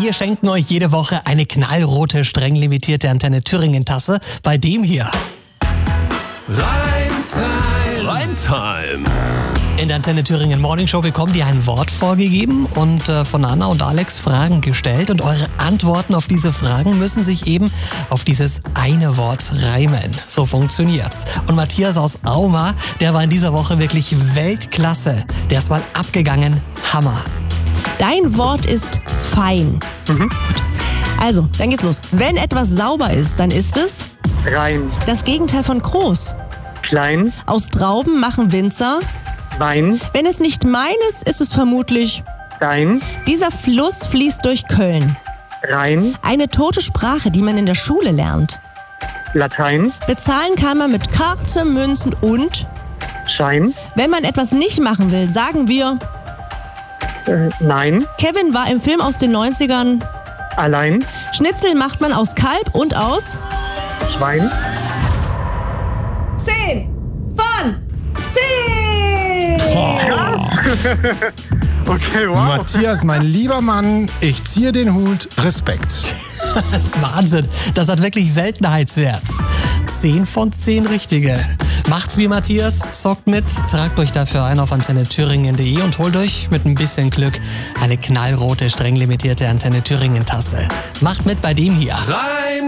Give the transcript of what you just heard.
Wir schenken euch jede Woche eine knallrote, streng limitierte Antenne Thüringen-Tasse. Bei dem hier. Reimtime. In der Antenne Thüringen Morning Show bekommt ihr ein Wort vorgegeben und von Anna und Alex Fragen gestellt. Und eure Antworten auf diese Fragen müssen sich eben auf dieses eine Wort reimen. So funktioniert's. Und Matthias aus Auma, der war in dieser Woche wirklich Weltklasse. Der ist mal abgegangen. Hammer. Dein Wort ist fein. Also, dann geht's los. Wenn etwas sauber ist, dann ist es Rein, das Gegenteil von groß. klein, Aus Trauben machen Winzer. Wein, Wenn es nicht meines, ist es vermutlich. dein, Dieser Fluss fließt durch Köln. rein, Eine tote Sprache, die man in der Schule lernt. Latein, Bezahlen kann man mit Karte, Münzen und... Schein, Wenn man etwas nicht machen will, sagen wir... nein, Kevin war im Film aus den 90ern. allein, Schnitzel macht man aus Kalb und aus... Schwein, 10 von 10! Okay, wow. Matthias, mein lieber Mann, ich ziehe den Hut. Respekt. Das ist Wahnsinn. Das hat wirklich Seltenheitswert. 10 von 10 Richtige. Macht's wie Matthias, zockt mit, tragt euch dafür ein auf antennethüringen.de und holt euch mit ein bisschen Glück eine knallrote, streng limitierte Antenne Thüringen Tasse. Macht mit bei dem hier.